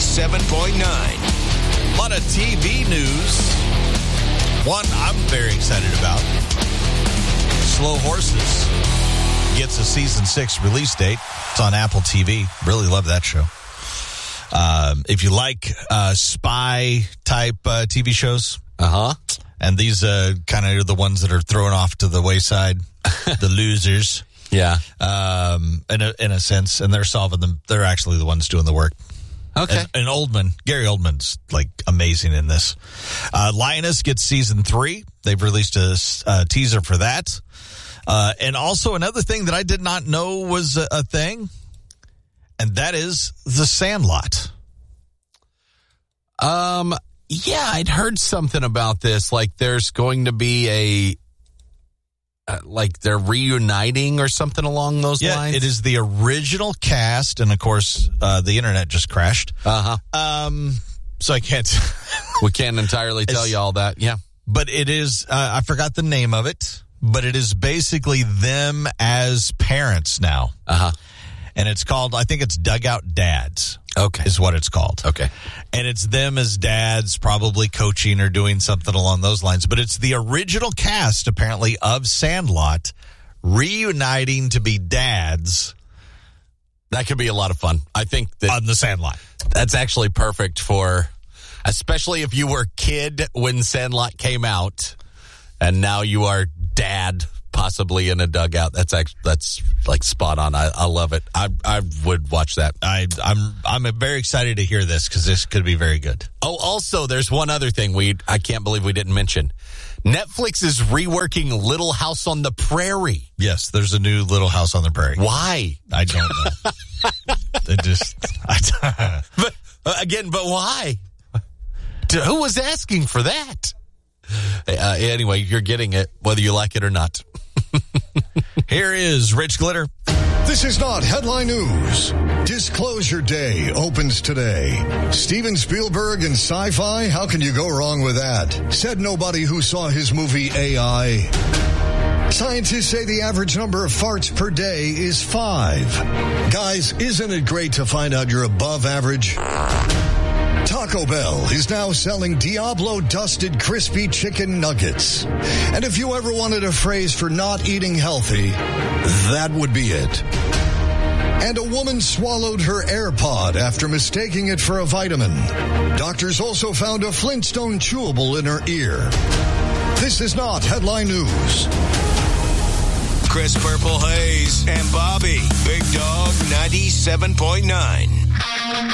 97.9. A lot of TV news. One I'm very excited about. Slow Horses gets a season 6 release date. It's on Apple TV. Really love that show. If you like spy type TV shows, and these kind of are the ones that are thrown off to the wayside, the losers. Yeah. In a sense, and they're solving them. They're actually the ones doing the work. Okay. And Gary Oldman's like amazing in this. Lioness gets season 3. They've released a teaser for that. And also another thing that I did not know was a thing, and that is The Sandlot. Yeah, I'd heard something about this. Like there's going to be like they're reuniting or something along those lines. It is the original cast, and of course, the internet just crashed. So I can't. We can't entirely tell you all that. Yeah, but it is. I forgot the name of it, but it is basically them as parents now. And it's called, I think it's Dugout Dads. Okay. Is what it's called. Okay. And it's them as dads, probably coaching or doing something along those lines. But it's the original cast, apparently, of Sandlot reuniting to be dads. That could be a lot of fun. I think that on The Sandlot. That's actually perfect for, especially if you were a kid when Sandlot came out, and now you are dad, possibly in a dugout. That's like spot on. I love it. I would watch that. I'm very excited to hear this because this could be very good. Oh, also, there's one other thing I can't believe we didn't mention. Netflix is reworking Little House on the Prairie. Yes, there's a new Little House on the Prairie. Why? I don't know. But why? Who was asking for that? Anyway, you're getting it, whether you like it or not. Here is Rich Glitter. This is not headline news. Disclosure Day opens today. Steven Spielberg and sci-fi? How can you go wrong with that? Said nobody who saw his movie AI. Scientists say the average number of farts per day is 5. Guys, isn't it great to find out you're above average? Taco Bell is now selling Diablo-dusted crispy chicken nuggets. And if you ever wanted a phrase for not eating healthy, that would be it. And a woman swallowed her AirPod after mistaking it for a vitamin. Doctors also found a Flintstone chewable in her ear. This is not headline news. Chris Purple Hayes and Bobby, Big Dog 97.9.